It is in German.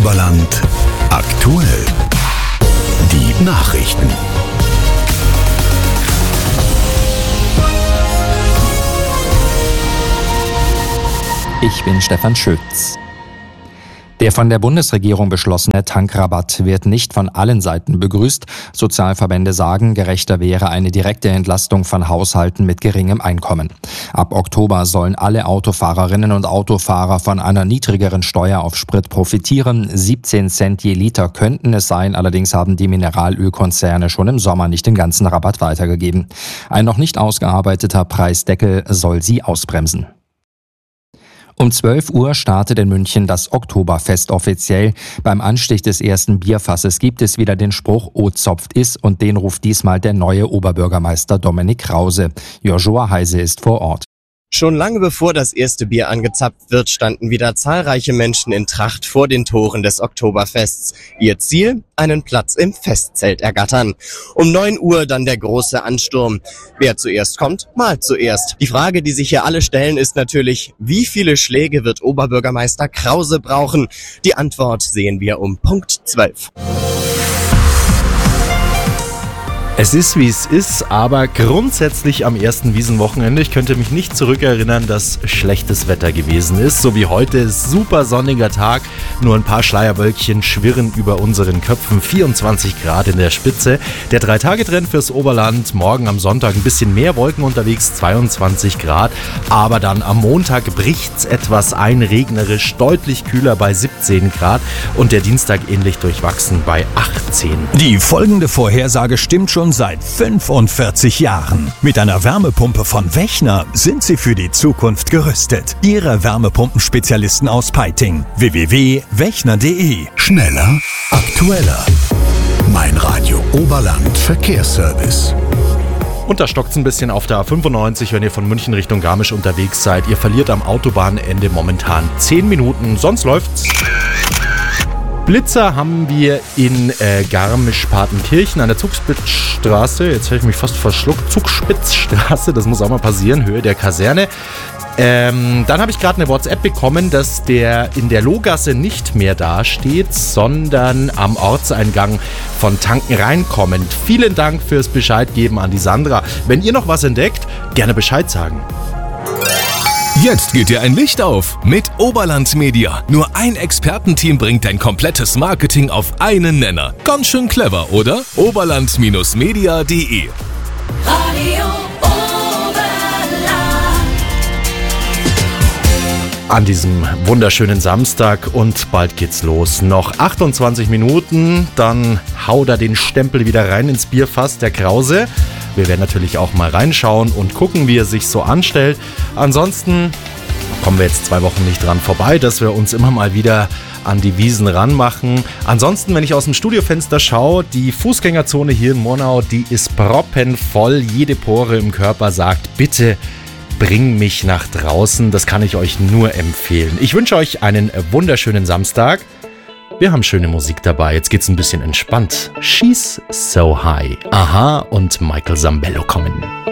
Oberland aktuell. Die Nachrichten. Ich bin Stefan Schütz. Der von der Bundesregierung beschlossene Tankrabatt wird nicht von allen Seiten begrüßt. Sozialverbände sagen, gerechter wäre eine direkte Entlastung von Haushalten mit geringem Einkommen. Ab Oktober sollen alle Autofahrerinnen und Autofahrer von einer niedrigeren Steuer auf Sprit profitieren. 17 Cent je Liter könnten es sein, allerdings haben die Mineralölkonzerne schon im Sommer nicht den ganzen Rabatt weitergegeben. Ein noch nicht ausgearbeiteter Preisdeckel soll sie ausbremsen. Um 12 Uhr startet in München das Oktoberfest offiziell. Beim Anstich des ersten Bierfasses gibt es wieder den Spruch "O zopft is" und den ruft diesmal der neue Oberbürgermeister Dominik Krause. Joshua Heise ist vor Ort. Schon lange bevor das erste Bier angezapft wird, standen wieder zahlreiche Menschen in Tracht vor den Toren des Oktoberfests. Ihr Ziel? Einen Platz im Festzelt ergattern. Um 9 Uhr dann der große Ansturm. Wer zuerst kommt, malt zuerst. Die Frage, die sich hier alle stellen, ist natürlich, wie viele Schläge wird Oberbürgermeister Krause brauchen? Die Antwort sehen wir um Punkt 12. Es ist, wie es ist, aber grundsätzlich am ersten Wiesenwochenende, ich könnte mich nicht zurückerinnern, dass schlechtes Wetter gewesen ist. So wie heute, super sonniger Tag, nur ein paar Schleierwölkchen schwirren über unseren Köpfen, 24 Grad in der Spitze. Der 3-Tage-Trend fürs Oberland, morgen am Sonntag ein bisschen mehr Wolken unterwegs, 22 Grad. Aber dann am Montag bricht's etwas ein, regnerisch, deutlich kühler bei 17 Grad und der Dienstag ähnlich durchwachsen bei 18. Die folgende Vorhersage stimmt schon seit 45 Jahren. Mit einer Wärmepumpe von Wechner sind Sie für die Zukunft gerüstet. Ihre Wärmepumpenspezialisten aus Peiting. www.wechner.de. Schneller, aktueller. Mein Radio Oberland Verkehrsservice. Und da stockt's ein bisschen auf der A95, wenn ihr von München Richtung Garmisch unterwegs seid. Ihr verliert am Autobahnende momentan 10 Minuten, sonst läuft's. Blitzer haben wir in Garmisch-Partenkirchen an der Zugspitzstraße. Jetzt habe ich mich fast verschluckt. Zugspitzstraße, das muss auch mal passieren, Höhe der Kaserne. Dann habe ich gerade eine WhatsApp bekommen, dass der in der Lohgasse nicht mehr dasteht, sondern am Ortseingang von Tanken reinkommend. Vielen Dank fürs Bescheidgeben an die Sandra. Wenn ihr noch was entdeckt, gerne Bescheid sagen. Jetzt geht dir ein Licht auf mit Oberland Media. Nur ein Expertenteam bringt dein komplettes Marketing auf einen Nenner. Ganz schön clever, oder? Oberland-media.de. Radio Oberland. An diesem wunderschönen Samstag und bald geht's los. Noch 28 Minuten, dann hau da den Stempel wieder rein ins Bierfass, der Krause. Wir werden natürlich auch mal reinschauen und gucken, wie er sich so anstellt. Ansonsten kommen wir jetzt 2 Wochen nicht dran vorbei, dass wir uns immer mal wieder an die Wiesen ranmachen. Ansonsten, wenn ich aus dem Studiofenster schaue, die Fußgängerzone hier in Murnau, die ist proppenvoll. Jede Pore im Körper sagt, bitte bring mich nach draußen. Das kann ich euch nur empfehlen. Ich wünsche euch einen wunderschönen Samstag. Wir haben schöne Musik dabei. Jetzt geht's ein bisschen entspannt. She's So High. Aha und Michael Zambello kommen.